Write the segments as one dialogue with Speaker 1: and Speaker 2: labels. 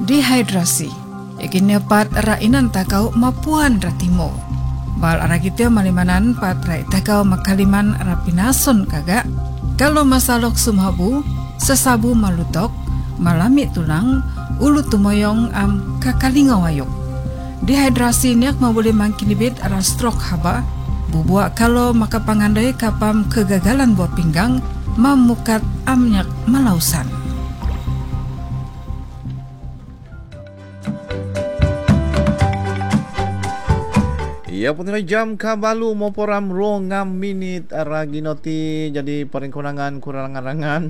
Speaker 1: Dehidrasi ikini pat rainan takau mapuan ratimo bal aragitio malimanan pat rai takau makaliman rapinason kagak kalau masalok sumhabu sesabu malutok malami tulang ulu tumoyong kakalingawayok. Dehidrasi niak mabuli mangkinibit ara stroke haba bubuak kalau maka pangandai kapam kegagalan buah pinggang mamukat amnyak malausan.
Speaker 2: Ya punten jam kabalu moporam rongam minit araginoti jadi paring kurangan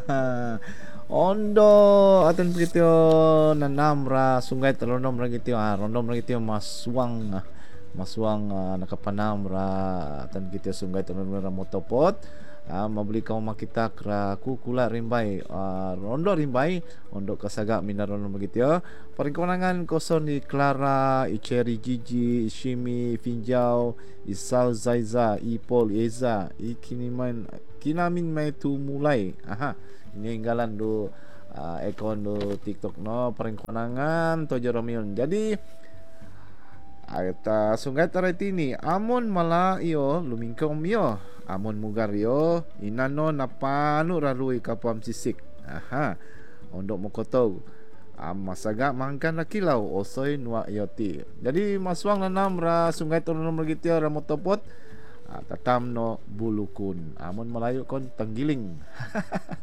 Speaker 2: ondo aten begitu nanam ra sungai terondom ra gitu rondom ra gitu maswang nakapanam ra aten gitu sungai terondom ra motopot mabeli kau makita kra kukula rimbai rondo rimbai untuk kasaga minar rondo begitu ya paling kewenangan koson di Clara Iceri Gigi Ishimi Finjau Isau Zaiza Ipol Eza Ikiniman Kinamin mai tu mulai ini inggalan do ekon do TikTok no paling kewenangan Tojo Romion jadi Aita sungai taratini amon mala iyo lumingkong yo amon mugar yo inano napanu rarui kapam sisik ondok mokoto masaga mangkan lakilau osoy nuak yoti jadi maswang nanam ra sungai turun mergitio ra motopot tatam no bulukun amon malayu kon tenggiling